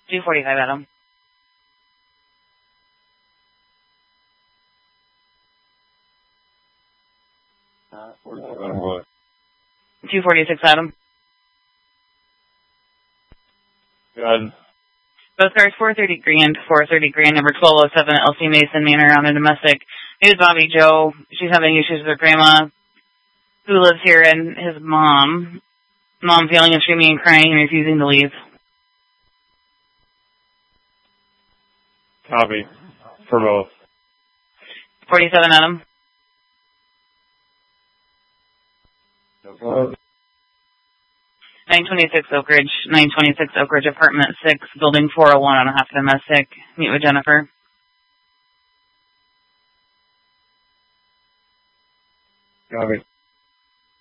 245, Adam. What? 246, Adam. Good. Both cars, 430 grand, number 1207 Elsie Mason Manor on a domestic. Here's Bobby Joe. She's having issues with her grandma who lives here and his mom. Mom feeling extremely and crying and refusing to leave. Copy. For both. 47, Adam. What? 926 Oak Ridge, apartment 6, building 401 on a half domestic. Meet with Jennifer. Copy.